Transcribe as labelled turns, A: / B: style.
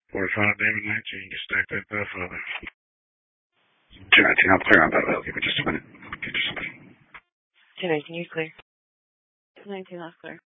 A: 45 David 19, you stack that Bellflower. 219, I'm clear on Belleville. Give me just a minute. Get just a minute.
B: 219, you're clear. 219, that's clear.